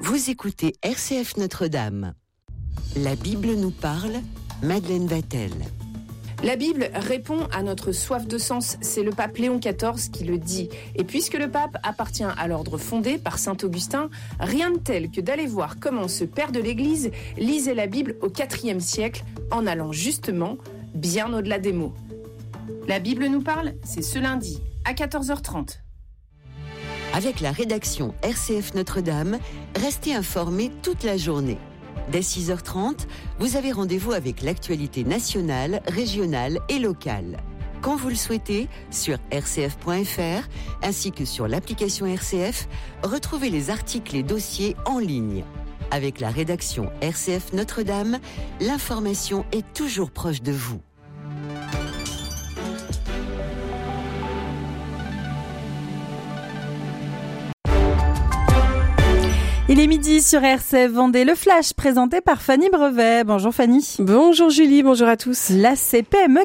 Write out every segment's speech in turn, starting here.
Vous écoutez RCF Notre-Dame. La Bible nous parle, Madeleine Vatel. La Bible répond à notre soif de sens, c'est le pape Léon XIV qui le dit. Et puisque le pape appartient à l'ordre fondé par saint Augustin, rien de tel que d'aller voir comment ce père de l'Église lisait la Bible au IVe siècle en allant justement bien au-delà des mots. La Bible nous parle, c'est ce lundi à 14h30. Avec la rédaction RCF Notre-Dame, restez informés toute la journée. Dès 6h30, vous avez rendez-vous avec l'actualité nationale, régionale et locale. Quand vous le souhaitez, sur rcf.fr, ainsi que sur l'application RCF, retrouvez les articles et dossiers en ligne. Avec la rédaction RCF Notre-Dame, l'information est toujours proche de vous. Il est midi sur RCF Vendée, le flash présenté par Fanny Brevet. Bonjour Fanny. Bonjour Julie, bonjour à tous. La CPME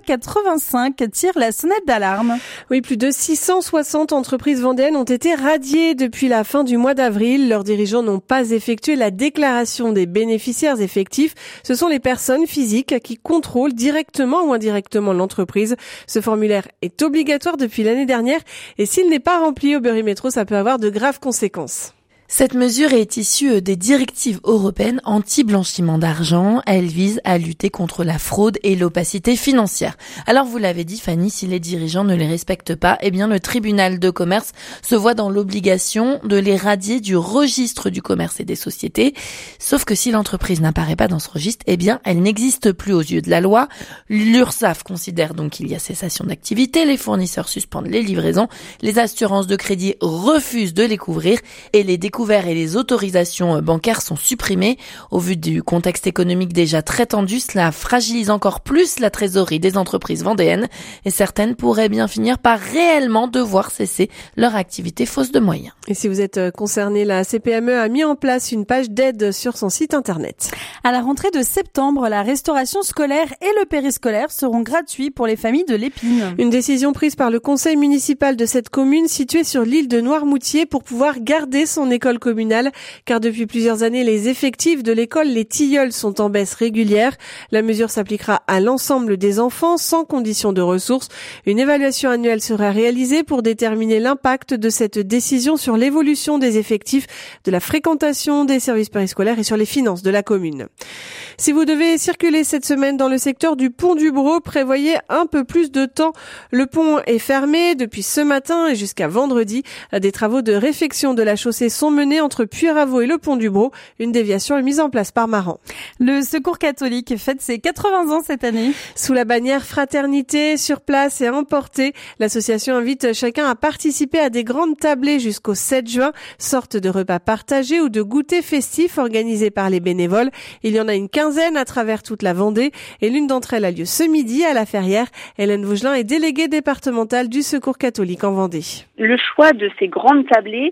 85 tire la sonnette d'alarme. Oui, plus de 660 entreprises vendéennes ont été radiées depuis la fin du mois d'avril. Leurs dirigeants n'ont pas effectué la déclaration des bénéficiaires effectifs. Ce sont les personnes physiques qui contrôlent directement ou indirectement l'entreprise. Ce formulaire est obligatoire depuis l'année dernière et s'il n'est pas rempli au Bureau Métro, ça peut avoir de graves conséquences. Cette mesure est issue des directives européennes anti-blanchiment d'argent. Elle vise à lutter contre la fraude et l'opacité financière. Alors vous l'avez dit Fanny, si les dirigeants ne les respectent pas, eh bien le tribunal de commerce se voit dans l'obligation de les radier du registre du commerce et des sociétés. Sauf que si l'entreprise n'apparaît pas dans ce registre, eh bien elle n'existe plus aux yeux de la loi. L'URSSAF considère donc qu'il y a cessation d'activité, les fournisseurs suspendent les livraisons, les assurances de crédit refusent de les couvrir et les découvertes et les autorisations bancaires sont supprimées. Au vu du contexte économique déjà très tendu, cela fragilise encore plus la trésorerie des entreprises vendéennes et certaines pourraient bien finir par réellement devoir cesser leur activité faute de moyens. Et si vous êtes concerné, la CPME a mis en place une page d'aide sur son site internet. À la rentrée de septembre, la restauration scolaire et le périscolaire seront gratuits pour les familles de l'Épine. Une décision prise par le conseil municipal de cette commune située sur l'île de Noirmoutier pour pouvoir garder son école communale, car depuis plusieurs années, les effectifs de l'école Les Tilleuls sont en baisse régulière. La mesure s'appliquera à l'ensemble des enfants sans condition de ressources. Une évaluation annuelle sera réalisée pour déterminer l'impact de cette décision sur l'évolution des effectifs, de la fréquentation des services périscolaires et sur les finances de la commune. Si vous devez circuler cette semaine dans le secteur du pont du Brau, prévoyez un peu plus de temps. Le pont est fermé depuis ce matin et jusqu'à vendredi. Des travaux de réfection de la chaussée sont menés entre Puyraveau et le pont du Brau. Une déviation est mise en place par Maran. Le Secours catholique fête ses 80 ans cette année. Sous la bannière Fraternité, sur place et à emporter, l'association invite chacun à participer à des grandes tablées jusqu'au 7 juin, sorte de repas partagés ou de goûters festifs organisés par les bénévoles. Il y en a une quinzaine à travers toute la Vendée et l'une d'entre elles a lieu ce midi à la Ferrière. Hélène Vaugelin est déléguée départementale du Secours catholique en Vendée. Le choix de ces grandes tablées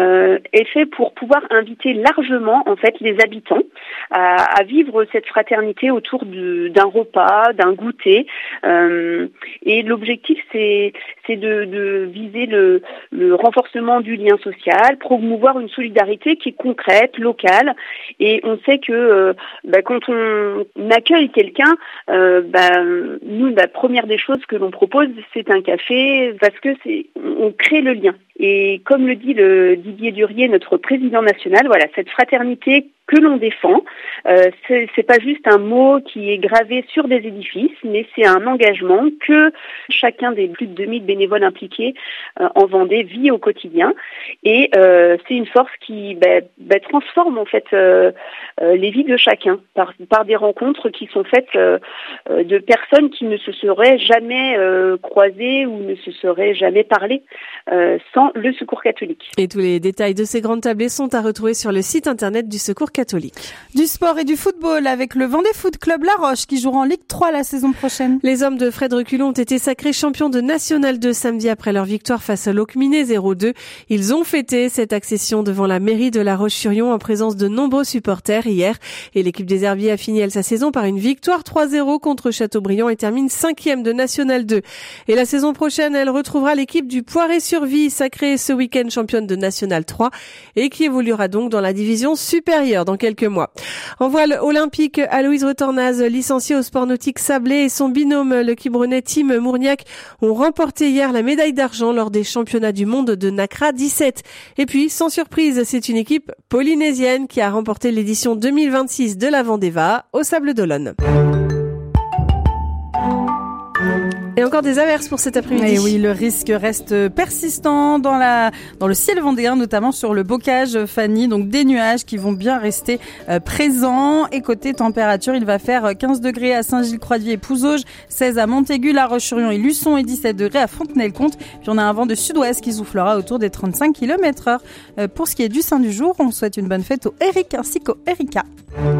est fait pour pouvoir inviter largement en fait les habitants à vivre cette fraternité autour d'un repas, d'un goûter. Et l'objectif c'est de viser le renforcement du lien social, promouvoir une solidarité qui est concrète, locale. Et on sait que quand on accueille quelqu'un, nous la première des choses que l'on propose c'est un café parce que on crée le lien. Et comme le dit Didier Durier, notre président national, voilà, cette fraternité que l'on défend, c'est pas juste un mot qui est gravé sur des édifices, mais c'est un engagement que chacun des plus de 2000 bénévoles impliqués en Vendée vit au quotidien. Et c'est une force qui transforme en fait les vies de chacun par des rencontres qui sont faites de personnes qui ne se seraient jamais croisées ou ne se seraient jamais parlé sans le Secours catholique. Et tous les détails de ces grandes tablées sont à retrouver sur le site internet du Secours catholique. catholique. Du sport et du football avec le Vendée Foot Club La Roche qui jouera en Ligue 3 la saison prochaine. Les hommes de Fred Reculon ont été sacrés champions de National 2 samedi après leur victoire face à Locminé 0-2. Ils ont fêté cette accession devant la mairie de La Roche-sur-Yon en présence de nombreux supporters hier. Et l'équipe des Herbiers a fini sa saison par une victoire 3-0 contre Châteaubriand et termine 5e de National 2. Et la saison prochaine, elle retrouvera l'équipe du Poiré-sur-Vie, sacrée ce week-end championne de National 3 et qui évoluera donc dans la division supérieure dans quelques mois. En voile olympique, Aloïse Retornaz, licenciée au sport nautique sablé, et son binôme, le Quibronnais Tim Mourniac, ont remporté hier la médaille d'argent lors des championnats du monde de Nacra 17. Et puis, sans surprise, c'est une équipe polynésienne qui a remporté l'édition 2026 de la Vendée-Va au Sables d'Olonne. Et encore des averses pour cet après-midi. Et oui, le risque reste persistant dans le ciel vendéen, notamment sur le bocage, Fanny. Donc des nuages qui vont bien rester présents. Et côté température, il va faire 15 degrés à Saint-Gilles-Croix-de-Vie et Pouzauges, 16 à Montaigu, La Roche-sur-Yon et Luçon et 17 degrés à Fontenay-le-Comte. Puis on a un vent de sud-ouest qui soufflera autour des 35 km/h. Pour ce qui est du saint du jour, on souhaite une bonne fête aux Eric ainsi qu'aux Erika.